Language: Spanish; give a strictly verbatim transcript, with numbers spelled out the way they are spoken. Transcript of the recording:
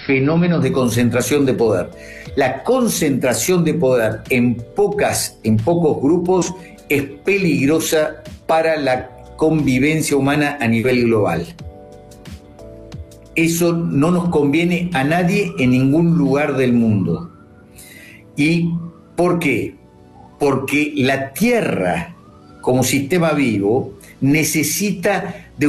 fenómenos de concentración de poder. La concentración de poder en, pocas, en pocos grupos es peligrosa para la convivencia humana a nivel global. Eso no nos conviene a nadie en ningún lugar del mundo. ¿Y por qué? Porque la Tierra, como sistema vivo, necesita de